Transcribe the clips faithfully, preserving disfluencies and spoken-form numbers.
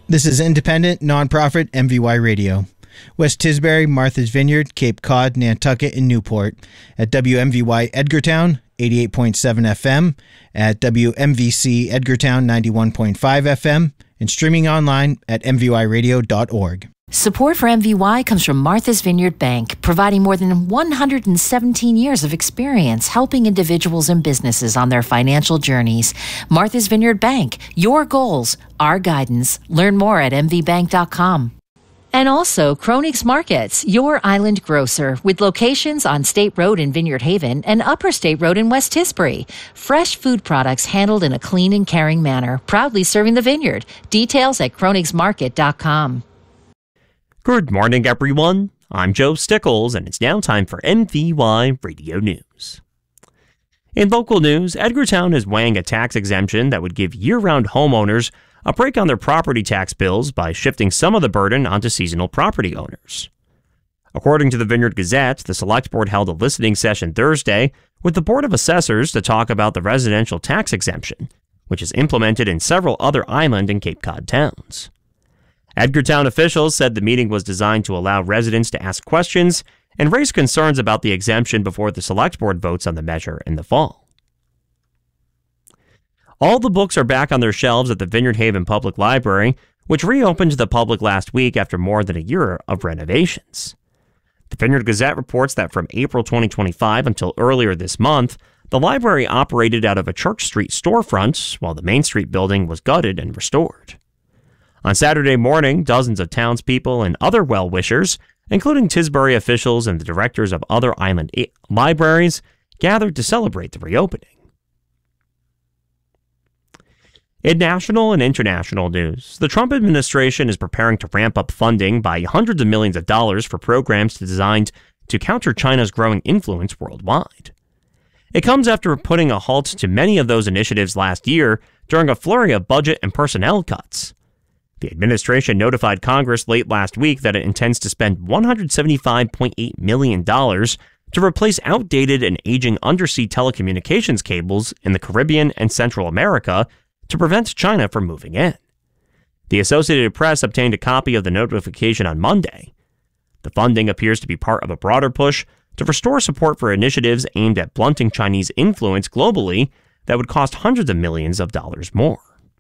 This is independent, nonprofit M V Y Radio. West Tisbury, Martha's Vineyard, Cape Cod, Nantucket, and Newport. At W M V Y Edgartown, eighty-eight point seven F M. At W M V C Edgartown, ninety-one point five F M. And streaming online at m v y radio dot org. Support for M V Y comes from Martha's Vineyard Bank, providing more than one hundred seventeen years of experience helping individuals and businesses on their financial journeys. Martha's Vineyard Bank, your goals, our guidance. Learn more at m v bank dot com. And also, Kronig's Markets, your island grocer, with locations on State Road in Vineyard Haven and Upper State Road in West Tisbury. Fresh food products handled in a clean and caring manner, proudly serving the vineyard. Details at kronigs market dot com. Good morning, everyone. I'm Joe Stickles, and it's now time for M V Y Radio News. In local news, Edgartown is weighing a tax exemption that would give year-round homeowners a break on their property tax bills by shifting some of the burden onto seasonal property owners. According to the Vineyard Gazette, the Select Board held a listening session Thursday with the Board of Assessors to talk about the residential tax exemption, which is implemented in several other island and Cape Cod towns. Edgartown officials said the meeting was designed to allow residents to ask questions and raise concerns about the exemption before the Select Board votes on the measure in the fall. All the books are back on their shelves at the Vineyard Haven Public Library, which reopened to the public last week after more than a year of renovations. The Vineyard Gazette reports that from April twenty twenty-five until earlier this month, the library operated out of a Church Street storefront, while the Main Street building was gutted and restored. On Saturday morning, dozens of townspeople and other well-wishers, including Tisbury officials and the directors of other island libraries, gathered to celebrate the reopening. In national and international news, the Trump administration is preparing to ramp up funding by hundreds of millions of dollars for programs designed to counter China's growing influence worldwide. It comes after putting a halt to many of those initiatives last year during a flurry of budget and personnel cuts. The administration notified Congress late last week that it intends to spend one hundred seventy-five point eight million dollars to replace outdated and aging undersea telecommunications cables in the Caribbean and Central America to prevent China from moving in. The Associated Press obtained a copy of the notification on Monday. The funding appears to be part of a broader push to restore support for initiatives aimed at blunting Chinese influence globally that would cost hundreds of millions of dollars more.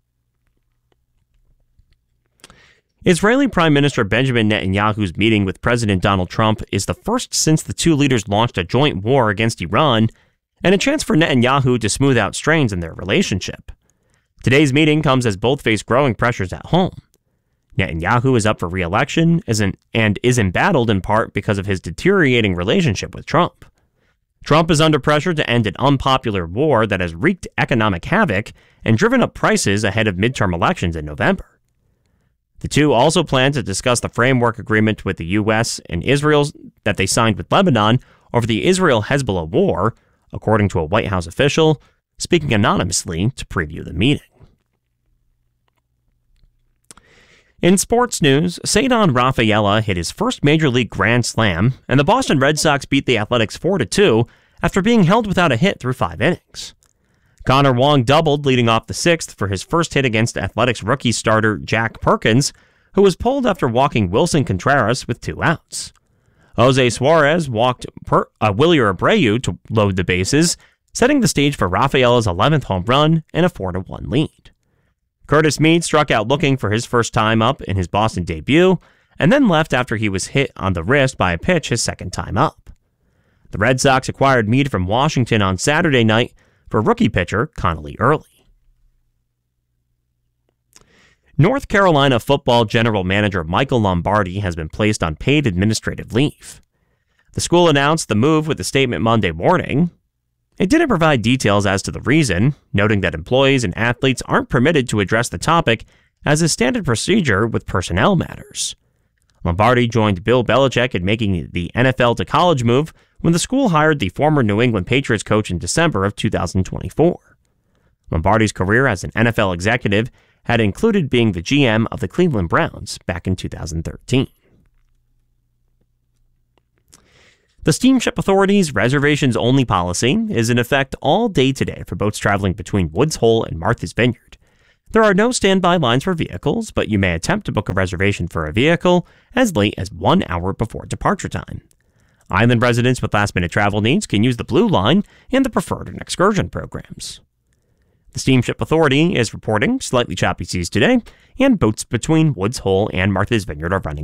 Israeli Prime Minister Benjamin Netanyahu's meeting with President Donald Trump is the first since the two leaders launched a joint war against Iran, and a chance for Netanyahu to smooth out strains in their relationship. Today's meeting comes as both face growing pressures at home. Netanyahu is up for re-election and is embattled in part because of his deteriorating relationship with Trump. Trump is under pressure to end an unpopular war that has wreaked economic havoc and driven up prices ahead of midterm elections in November. The two also plan to discuss the framework agreement with the U S and Israel that they signed with Lebanon over the Israel-Hezbollah war, according to a White House official, speaking anonymously to preview the meeting. In sports news, Ceddanne Rafaela hit his first Major League Grand Slam, and the Boston Red Sox beat the Athletics four to two after being held without a hit through five innings. Connor Wong doubled leading off the sixth for his first hit against Athletics rookie starter Jack Perkins, who was pulled after walking Wilson Contreras with two outs. Jose Suarez walked per- uh, Willie Abreu to load the bases, setting the stage for Rafaela's eleventh home run and a four to one lead. Curtis Mead struck out looking for his first time up in his Boston debut, and then left after he was hit on the wrist by a pitch his second time up. The Red Sox acquired Mead from Washington on Saturday night for rookie pitcher Connolly Early. North Carolina football general manager Michael Lombardi has been placed on paid administrative leave. The school announced the move with a statement Monday morning. It didn't provide details as to the reason, noting that employees and athletes aren't permitted to address the topic as is standard procedure with personnel matters. Lombardi joined Bill Belichick in making the N F L to college move when the school hired the former New England Patriots coach in December of two thousand twenty-four. Lombardi's career as an N F L executive had included being the G M of the Cleveland Browns back in two thousand thirteen. The Steamship Authority's reservations-only policy is in effect all day today for boats traveling between Woods Hole and Martha's Vineyard. There are no standby lines for vehicles, but you may attempt to book a reservation for a vehicle as late as one hour before departure time. Island residents with last-minute travel needs can use the Blue Line and the Preferred and Excursion programs. The Steamship Authority is reporting slightly choppy seas today, and boats between Woods Hole and Martha's Vineyard are running